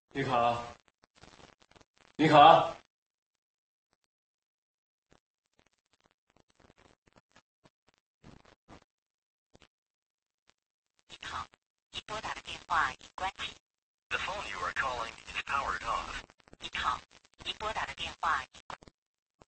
妮可，妮可， 你好，你拨打的电话已关机。 The phone you are calling is powered off. 你好，你拨打的电话已关。